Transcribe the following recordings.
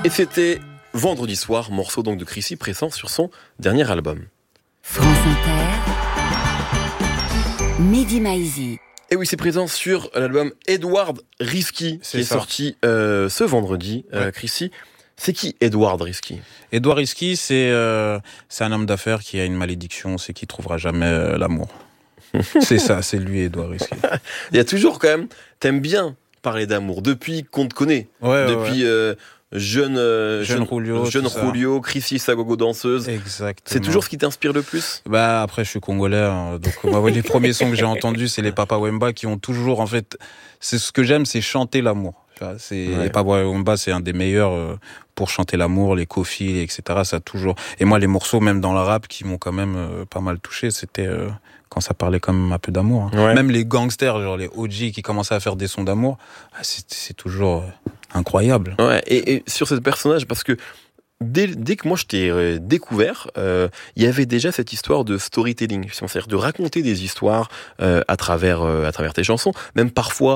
Et c'était vendredi soir, morceau donc de Chrissy présent sur son dernier album. France Inter, Mehdi Maizi. Et oui, c'est présent sur l'album Edward Risky, qui est sorti ce vendredi, Chrissy. C'est qui Edward Risky ? Edward Risky, c'est un homme d'affaires qui a une malédiction, c'est qu'il trouvera jamais l'amour. C'est ça, c'est lui Edward Risky. Il y a toujours quand même, t'aimes bien parler d'amour, depuis qu'on te connaît, depuis jeune Julio, Chrissy Sagogo danseuse. Exactement. C'est toujours ce qui t'inspire le plus ? Bah après je suis congolais, donc moi, les premiers sons que j'ai entendus c'est les Papa Wemba qui ont toujours en fait, c'est ce que j'aime, c'est chanter l'amour. Les Papa Wemba c'est un des meilleurs pour chanter l'amour, les Kofi, etc. Ça a toujours. Et moi les morceaux même dans le rap qui m'ont quand même pas mal touché, c'était quand ça parlait quand même un peu d'amour. Ouais. Même les gangsters, genre les OG qui commençaient à faire des sons d'amour, c'est toujours incroyable. Ouais. Et sur ce personnage, parce que dès que moi je t'ai découvert, il y avait déjà cette histoire de storytelling, c'est-à-dire de raconter des histoires à travers tes chansons, même parfois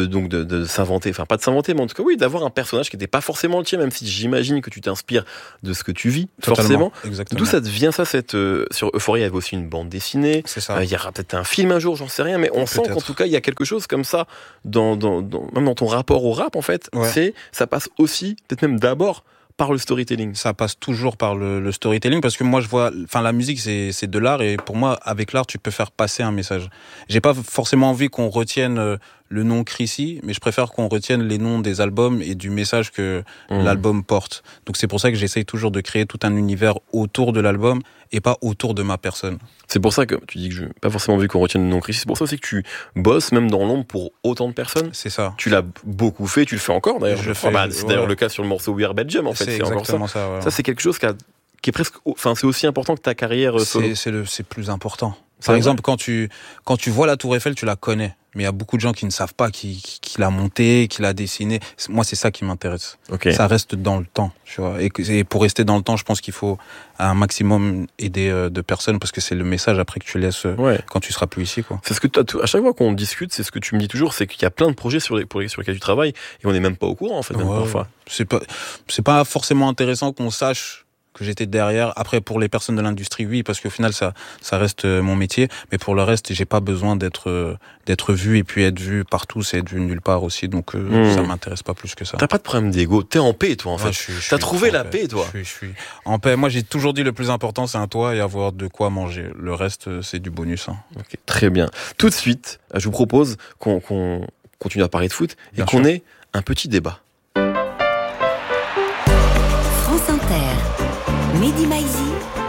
de s'inventer, enfin pas de s'inventer, mais en tout cas oui, d'avoir un personnage qui n'était pas forcément le tien, même si j'imagine que tu t'inspires de ce que tu vis. Totalement, forcément. Exactement. D'où ça devient ça, sur Euphoria, il y avait aussi une bande dessinée. C'est ça. Il y aura peut-être un film un jour, j'en sais rien, mais on sent qu'en tout cas il y a quelque chose comme ça même dans ton rapport au rap en fait. Ça passe aussi peut-être même d'abord par le storytelling. Ça passe toujours par le storytelling parce que moi je vois, enfin la musique c'est de l'art et pour moi avec l'art tu peux faire passer un message. J'ai pas forcément envie qu'on retienne le nom Chrissy, mais je préfère qu'on retienne les noms des albums et du message que l'album porte. Donc c'est pour ça que j'essaye toujours de créer tout un univers autour de l'album et pas autour de ma personne. C'est pour ça que tu dis que je n'ai pas forcément envie qu'on retienne le nom Chrissy. C'est pour ça aussi que tu bosses même dans l'ombre pour autant de personnes. C'est ça. Tu l'as beaucoup fait, tu le fais encore d'ailleurs. C'est d'ailleurs le cas sur le morceau We Are Belgium en fait. C'est exactement ça. Ça c'est quelque chose qui est presque, enfin c'est aussi important que ta carrière solo. C'est plus important. Par exemple, quand tu vois la Tour Eiffel, tu la connais. Mais il y a beaucoup de gens qui ne savent pas qui l'a montée, qui l'a dessinée. Moi, c'est ça qui m'intéresse. Okay. Ça reste dans le temps, tu vois. Et pour rester dans le temps, je pense qu'il faut un maximum aider de personnes parce que c'est le message après que tu laisses quand tu seras plus ici, quoi. C'est ce que à chaque fois qu'on discute, c'est ce que tu me dis toujours, c'est qu'il y a plein de projets sur lesquels tu travailles et on n'est même pas au courant, en fait, même parfois. C'est pas forcément intéressant qu'on sache que j'étais derrière. Après, pour les personnes de l'industrie, oui, parce qu'au final, ça reste mon métier. Mais pour le reste, j'ai pas besoin d'être vu et puis être vu partout, c'est être vu nulle part aussi. Donc, ça m'intéresse pas plus que ça. T'as pas de problème d'ego. T'es en paix, toi, en fait. T'as trouvé la paix, toi. Je suis en paix. Moi, j'ai toujours dit le plus important, c'est un toit et avoir de quoi manger. Le reste, c'est du bonus, hein. Okay, très bien. Tout de suite, je vous propose qu'on continue à parler de foot et qu'on ait un petit débat. France Inter. Mehdi Maizi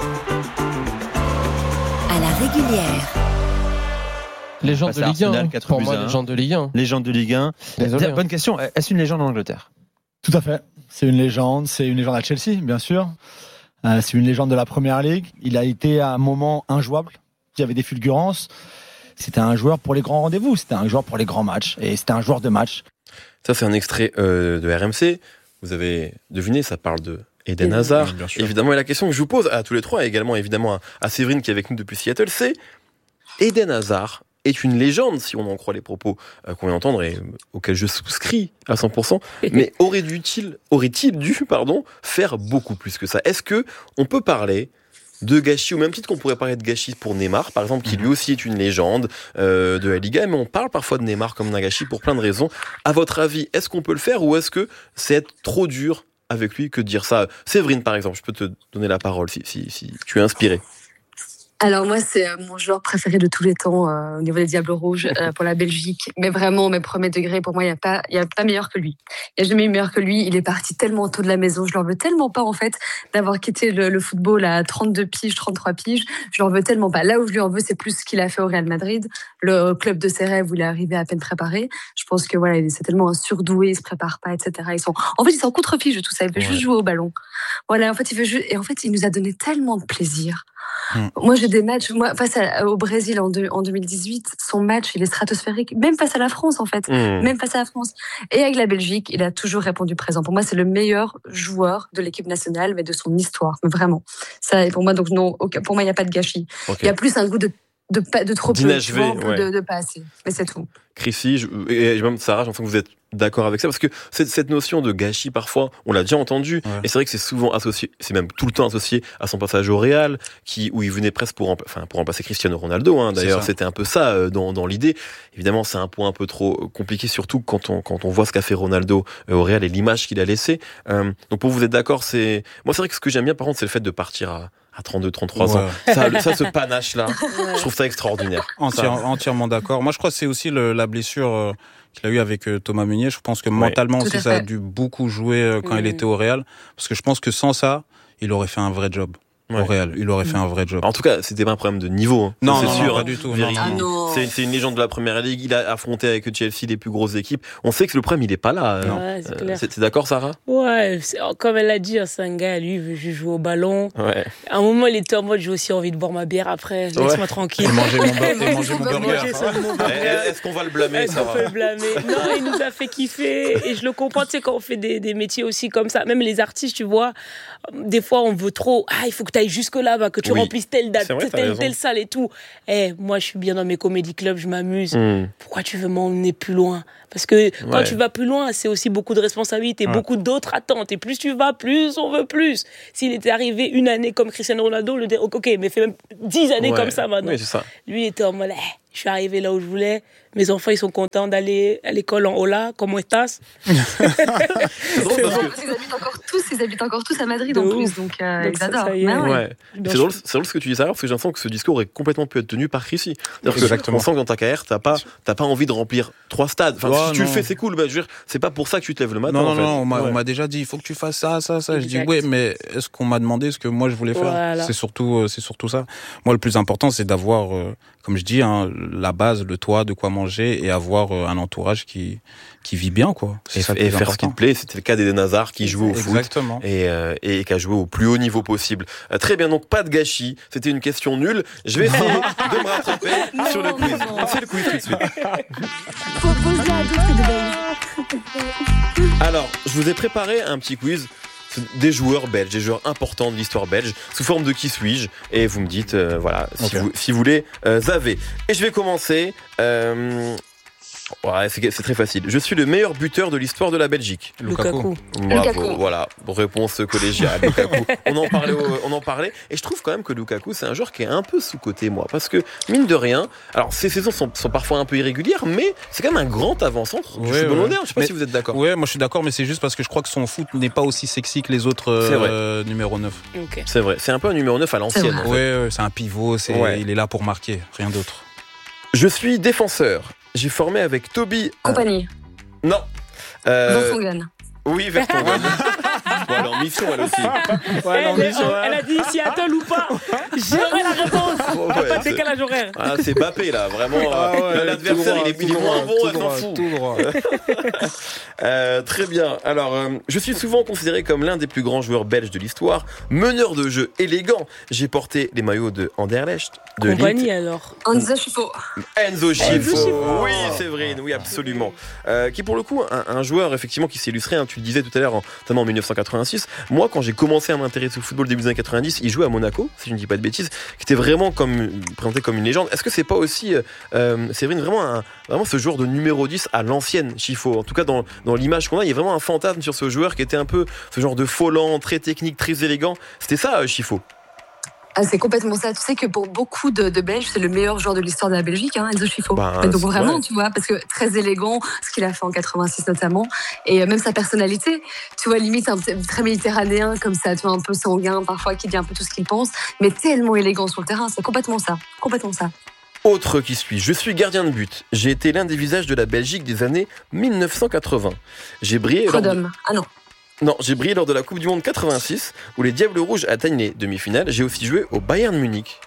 à la régulière. Légende de Ligue 1, pour moi, légende de Ligue 1. Légende de Ligue 1. Désolé. Bonne question, est-ce une légende en Angleterre ? Tout à fait, c'est une légende à Chelsea, bien sûr. C'est une légende de la Première Ligue. Il a été à un moment injouable, il y avait des fulgurances. C'était un joueur pour les grands rendez-vous, c'était un joueur pour les grands matchs, et c'était un joueur de match. Ça, c'est un extrait de RMC. Vous avez deviné, ça parle de Eden Hazard, évidemment. Et la question que je vous pose à tous les trois, et également évidemment à Séverine qui est avec nous depuis Seattle, c'est Eden Hazard est une légende, si on en croit les propos qu'on vient d'entendre et auxquels je souscris à 100%, mais aurait-il dû faire beaucoup plus que ça ? Est-ce que on peut parler de gâchis, au même titre qu'on pourrait parler de gâchis pour Neymar, par exemple, qui lui aussi est une légende de la Liga, mais on parle parfois de Neymar comme d'un gâchis pour plein de raisons. À votre avis, est-ce qu'on peut le faire ou est-ce que c'est être trop dur avec lui que de dire ça? Séverine, par exemple, je peux te donner la parole si tu es inspirée. Alors moi, c'est mon joueur préféré de tous les temps au niveau des Diables Rouges pour la Belgique. Mais vraiment, mes premiers degrés, pour moi, il y a pas meilleur que lui. Il n'y a jamais eu meilleur que lui. Il est parti tellement tôt de la maison. Je leur veux tellement pas, en fait, d'avoir quitté le football à 32 piges, 33 piges. Je leur veux tellement pas. Là où je lui en veux, c'est plus ce qu'il a fait au Real Madrid, le club de ses rêves où il est arrivé à peine préparé. Je pense que voilà, c'est tellement un surdoué, il se prépare pas, etc. Ils sont en contre-fiche de tout ça. Il veut juste jouer au ballon. Voilà, en fait, et en fait, il nous a donné tellement de plaisir. Moi, j'ai des matchs, face au Brésil en 2018, son match, il est stratosphérique, même face à la France, en fait. Même face à la France. Et avec la Belgique, il a toujours répondu présent. Pour moi, c'est le meilleur joueur de l'équipe nationale, mais de son histoire, vraiment. Ça, pour moi, donc non, pour moi, il n'y a pas de gâchis. Okay. Il y a plus un goût de de trop peu, d'inachevé, de pas assez. Mais c'est tout. Chrissy, et même Sarah, j'entends que vous êtes d'accord avec ça, parce que cette notion de gâchis, parfois, on l'a déjà entendu, et c'est vrai que c'est souvent associé, c'est même tout le temps associé à son passage au Real, où il venait presque pour remplacer Cristiano Ronaldo, hein. D'ailleurs, c'était un peu ça dans l'idée. Évidemment, c'est un point un peu trop compliqué, surtout quand on voit ce qu'a fait Ronaldo au Real et l'image qu'il a laissée. Donc pour vous êtes d'accord, moi c'est vrai que ce que j'aime bien, par contre, c'est le fait de partir à 32, 33 ans. Ça, ce panache-là, je trouve ça extraordinaire. Entièrement d'accord. Moi, je crois que c'est aussi la blessure qu'il a eu avec Thomas Meunier. Je pense que mentalement aussi, ça a dû beaucoup jouer quand il était au Real. Parce que je pense que sans ça, il aurait fait un vrai job. Au Real, il aurait fait un vrai job. En tout cas, c'était pas un problème de niveau. Hein. Non, c'est sûr, pas du tout. C'est une légende de la Première Ligue. Il a affronté avec Chelsea les plus grosses équipes. On sait que le problème, il est pas là. Ouais, c'est clair. T'es d'accord, Sarah? Ouais, comme elle l'a dit, c'est un gars, lui, il veut juste jouer au ballon. Ouais. À un moment, il était en mode, j'ai aussi envie de boire ma bière après. Laisse-moi tranquille. Et manger mon burger. Est-ce qu'on va le blâmer, Sarah? On peut le blâmer. Non, il nous a fait kiffer. Et je le comprends, tu sais, quand on fait des métiers aussi comme ça. Même les artistes, tu vois, des fois, on veut trop. Il faut que tu ailles jusque-là, que tu remplisses telle date, telle salle et tout. Moi, je suis bien dans mes comédie clubs, je m'amuse. Pourquoi tu veux m'emmener plus loin? Parce que quand tu vas plus loin, c'est aussi beaucoup de responsabilités, beaucoup d'autres attentes. Et plus tu vas, plus on veut plus. S'il était arrivé une année comme Cristiano Ronaldo, le dire, ok, mais fait même 10 années comme ça maintenant. Oui, c'est ça. Lui, il était en mode, je suis arrivé là où je voulais. Mes enfants, ils sont contents d'aller à l'école en Hola, como estas. Ils habitent encore tous à Madrid en plus, donc ils adorent. C'est drôle ce que tu dis, Sarah, parce que j'ai l'impression que ce discours aurait complètement pu être tenu par Chrissy. On sent que dans ta carrière, t'as pas envie de remplir 3 stades. Enfin, si tu le fais, c'est cool. Je veux dire, c'est pas pour ça que tu te lèves le matin. Non, on m'a déjà dit, il faut que tu fasses ça. Je dis mais est-ce qu'on m'a demandé ce que moi je voulais faire? C'est surtout ça. Moi, le plus important, c'est d'avoir, comme je dis, la base, le toit, de quoi manger et avoir un entourage qui vit bien, quoi. Et faire ce qui te plaît. C'était le cas d'Eden Hazard qui joue au foot et qui a joué au plus haut niveau possible. Très bien, donc pas de gâchis. C'était une question nulle. Je vais essayer de me rattraper sur le quiz. C'est le quiz tout de suite. Alors, je vous ai préparé un petit quiz des joueurs belges, des joueurs importants de l'histoire belge, sous forme de qui suis-je, et vous me dites, si vous les avez. Et je vais commencer. C'est très facile. Je suis le meilleur buteur de l'histoire de la Belgique. Lukaku. Bravo, voilà, réponse collégiale. Lukaku. On en parlait. Et je trouve quand même que Lukaku, c'est un joueur qui est un peu sous-coté, moi, parce que mine de rien, alors ses saisons sont parfois un peu irrégulières, mais c'est quand même un grand avant-centre du football moderne. Je sais pas si vous êtes d'accord. Ouais, moi je suis d'accord, mais c'est juste parce que je crois que son foot n'est pas aussi sexy que les autres numéro 9. Okay. C'est vrai, c'est un peu un numéro 9 à l'ancienne. Ouais, c'est un pivot, il est là pour marquer, rien d'autre. Je suis défenseur. J'ai formé avec Toby. Compagnie. Non. Vertonghen. Oui, Vertonghen. Voilà, en mission, elle aussi. Elle a dit Seattle ou pas. J'aurai la réponse. Pas de décalage horaire. C'est Bappé, là. Vraiment, l'adversaire, il est moins bon, elle s'en fout. Tout droit. Très bien. Alors, je suis souvent considéré comme l'un des plus grands joueurs belges de l'histoire. Meneur de jeu élégant. J'ai porté les maillots de Anderlecht. Compagnie, alors. Enzo Schifo. Enzo Schifo. Oui, Séverine, oui, absolument. Qui, pour le coup, un joueur, effectivement, qui s'est illustré, tu le disais tout à l'heure, notamment en 1986. Moi, quand j'ai commencé à m'intéresser au football début des années 90, il jouait à Monaco, si je ne dis pas de bêtises, qui était vraiment présenté comme une légende. Est-ce que c'est pas aussi, Séverine, vraiment ce joueur de numéro 10 à l'ancienne, Schifo? En tout cas, dans l'image qu'on a, il y a vraiment un fantasme sur ce joueur qui était un peu ce genre de faux-lent, très technique, très élégant. C'était ça, Schifo? C'est complètement ça. Tu sais que pour beaucoup de Belges, c'est le meilleur joueur de l'histoire de la Belgique, Enzo Schifo. Donc vraiment, tu vois, parce que très élégant, ce qu'il a fait en 86 notamment, et même sa personnalité, tu vois, limite très méditerranéen comme ça, tu vois, un peu sanguin parfois, qui dit un peu tout ce qu'il pense, mais tellement élégant sur le terrain. C'est complètement ça. Autre qui suis, je suis gardien de but. J'ai été l'un des visages de la Belgique des années 1980. J'ai brillé. Non, j'ai brillé lors de la Coupe du Monde 86, où les Diables Rouges atteignent les demi-finales. J'ai aussi joué au Bayern Munich.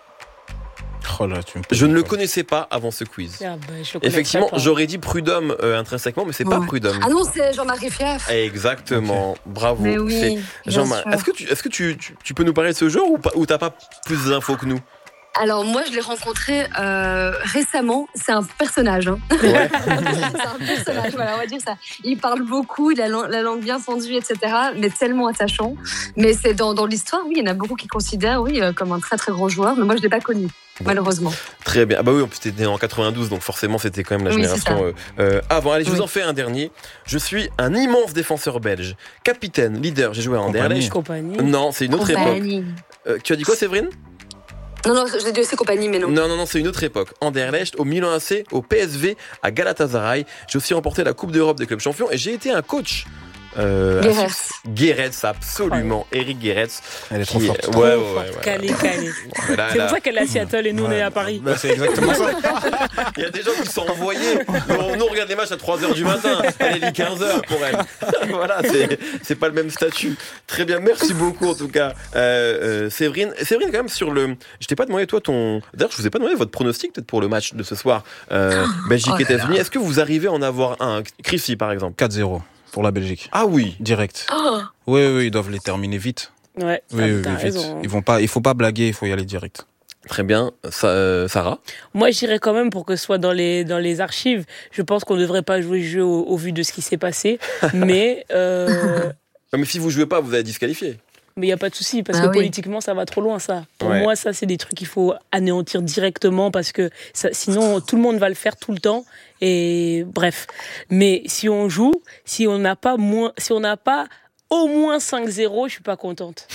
Je ne le connaissais pas avant ce quiz. Effectivement, j'aurais dit Prud'homme intrinsèquement, mais c'est pas Prud'homme. Ah non, c'est Jean-Marie Fief. Exactement, okay. Bravo. Mais oui, Jean-Marie. Est-ce que tu peux nous parler de ce joueur ou t'as pas plus d'infos que nous? Alors moi, je l'ai rencontré récemment. C'est un personnage. Hein. Ouais. C'est un personnage, voilà, on va dire ça. Il parle beaucoup, il a la langue bien fendue, etc. Mais tellement attachant. Mais c'est dans l'histoire, oui, il y en a beaucoup qui considèrent, oui, comme un très très grand joueur. Mais moi, je l'ai pas connu. Malheureusement. Très bien. Ah bah oui, en plus t'es né en 92, donc forcément c'était quand même la génération avant. Allez, je vous en fais un dernier. Je suis un immense défenseur belge, capitaine, leader. J'ai joué à Anderlecht. Compagnie. Non, c'est une autre époque. Tu as dit quoi, Séverine? Non, j'ai dit aussi compagnie, mais non. Non, c'est une autre époque. Anderlecht, au Milan AC, au PSV, à Galatasaray. J'ai aussi remporté la Coupe d'Europe des clubs champions et j'ai été un coach. Guéretz, absolument. Eric Guéretz. Elle est trop forte. Ouais. Calé. C'est pour ça qu'elle est à Seattle et nous on est à Paris. Bah, c'est exactement ça. Il y a des gens qui sont envoyés. Nous on regarde les matchs à 3h du matin. Elle est 15h pour elle. Voilà, c'est pas le même statut. Très bien, merci beaucoup en tout cas. Séverine, quand même sur le. Je t'ai pas demandé toi D'ailleurs, je vous ai pas demandé votre pronostic peut-être pour le match de ce soir. Belgique États-Unis. Est-ce que vous arrivez à en avoir un? Chrissy par exemple. 4-0 pour la Belgique. Ah oui. Direct. Oui, ils doivent les terminer vite. Ouais. Oui, vite. Il faut pas blaguer, il faut y aller direct. Très bien. Sarah? Moi, j'irais quand même pour que ce soit dans les archives. Je pense qu'on ne devrait pas jouer le jeu au vu de ce qui s'est passé. Mais si vous jouez pas, vous allez disqualifier. Mais il n'y a pas de souci, parce que politiquement, ça va trop loin, ça. Pour moi, ça, c'est des trucs qu'il faut anéantir directement, parce que sinon, tout le monde va le faire tout le temps. Et bref. Mais si on joue, si on n'a pas au moins 5-0, je suis pas contente.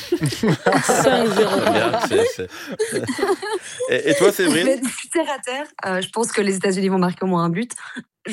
5-0. Et toi, Séverine? Terre à terre, je pense que les États-Unis vont marquer au moins un but.